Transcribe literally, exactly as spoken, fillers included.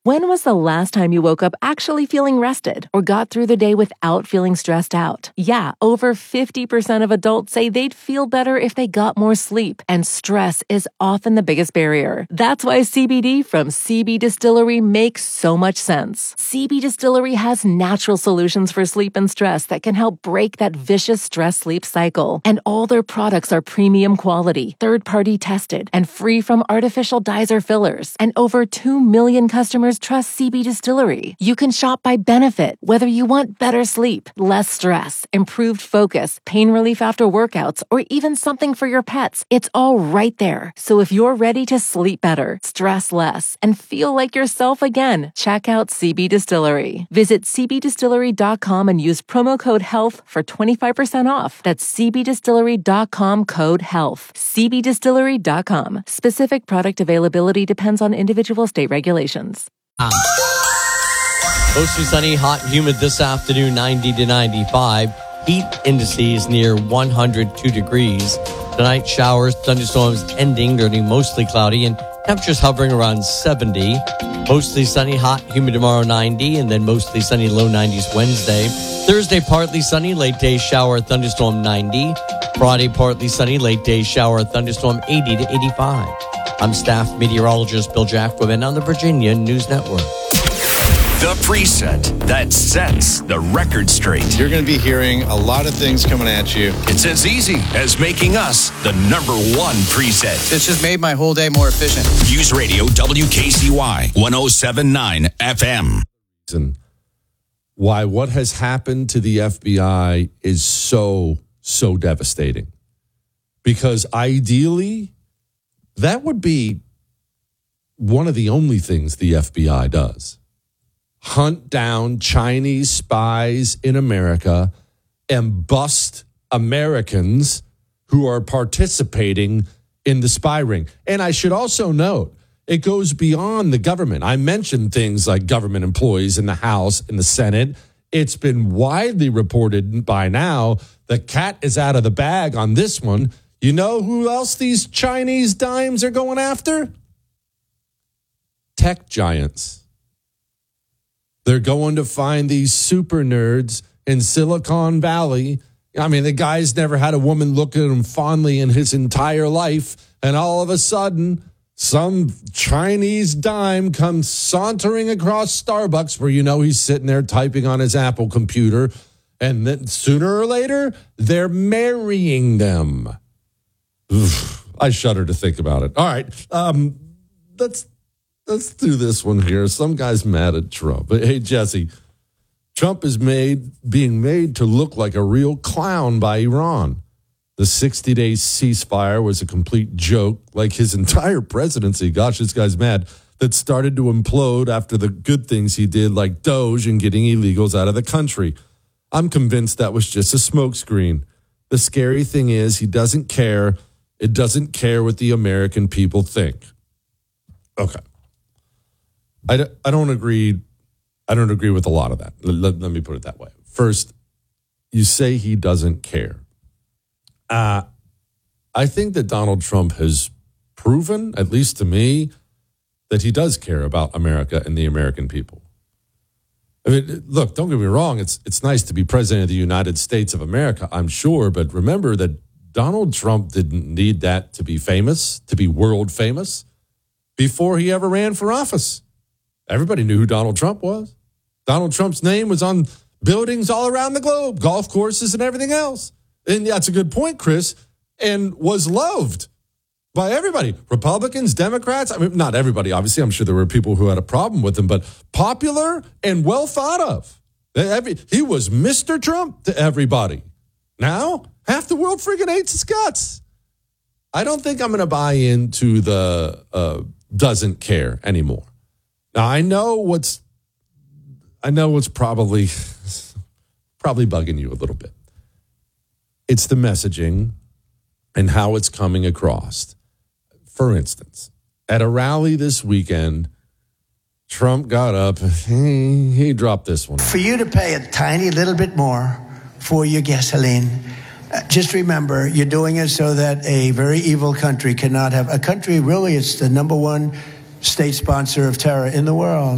When was the last time you woke up actually feeling rested or got through the day without feeling stressed out? Yeah, over fifty percent of adults say they'd feel better if they got more sleep, and stress is often the biggest barrier. That's why C B D from C B Distillery makes so much sense. C B Distillery has natural solutions for sleep and stress that can help break that vicious stress-sleep cycle. And all their products are premium quality, third-party tested, and free from artificial dyes or fillers. And over two million customers trust C B Distillery. You can shop by benefit, whether you want better sleep, less stress, improved focus, pain relief after workouts, or even something for your pets. It's all right there. So if you're ready to sleep better, stress less, and feel like yourself again, check out C B Distillery. Visit c b distillery dot com and use promo code HEALTH for twenty-five percent off. That's c b distillery dot com code HEALTH. c b distillery dot com. Specific product availability depends on individual state regulations. Um, mostly sunny, hot, humid this afternoon, ninety to ninety-five. Heat indices near one hundred two degrees. Tonight, showers, thunderstorms ending, turning mostly cloudy, and temperatures hovering around seventy. Mostly sunny, hot, humid tomorrow, ninety, and then mostly sunny, low nineties Wednesday. Thursday, partly sunny, late day shower, thunderstorm, ninety. Friday, partly sunny, late day shower, thunderstorm, eighty to eighty-five. I'm staff meteorologist Bill Jackman on the Virginia News Network. The preset that sets the record straight. You're going to be hearing a lot of things coming at you. It's as easy as making us the number one preset. It's just made my whole day more efficient. News Radio W K C Y one oh seven point nine F M. Why what has happened to the F B I is so, so devastating. Because ideally, that would be one of the only things the F B I does. Hunt down Chinese spies in America and bust Americans who are participating in the spy ring. And I should also note, it goes beyond the government. I mentioned things like government employees in the House and the Senate. It's been widely reported by now the cat is out of the bag on this one. You know who else these Chinese dimes are going after? Tech giants. They're going to find these super nerds in Silicon Valley. I mean, the guy's never had a woman look at him fondly in his entire life. And all of a sudden, some Chinese dime comes sauntering across Starbucks where you know he's sitting there typing on his Apple computer. And then sooner or later, they're marrying them. Oof, I shudder to think about it. All right, um, let's let's do this one here. Some guy's mad at Trump. But hey, Jesse, Trump is made being made to look like a real clown by Iran. The sixty-day ceasefire was a complete joke, like his entire presidency. Gosh, this guy's mad. That started to implode after the good things he did, like Doge and getting illegals out of the country. I'm convinced that was just a smokescreen. The scary thing is he doesn't care. It doesn't care what the American people think. Okay. I, I don't agree. I don't agree with a lot of that. Let, let me put it that way. First, you say he doesn't care. Uh, I think that Donald Trump has proven, at least to me, that he does care about America and the American people. I mean, look, don't get me wrong. It's it's nice to be president of the United States of America, I'm sure. But remember that Donald Trump didn't need that to be famous, to be world famous, before he ever ran for office. Everybody knew who Donald Trump was. Donald Trump's name was on buildings all around the globe, golf courses and everything else. And that's a good point, Chris, and was loved by everybody. Republicans, Democrats. I mean, not everybody, obviously. I'm sure there were people who had a problem with him, but popular and well thought of. He was Mister Trump to everybody. Now, half the world freaking hates his guts. I don't think I'm going to buy into the uh, doesn't care anymore. Now, I know what's, I know what's probably, probably bugging you a little bit. It's the messaging and how it's coming across. For instance, at a rally this weekend, Trump got up, he, he dropped this one. For you to pay a tiny little bit more for your gasoline, uh, just remember, you're doing it so that a very evil country cannot have, a country really, it's the number one state sponsor of terror in the world.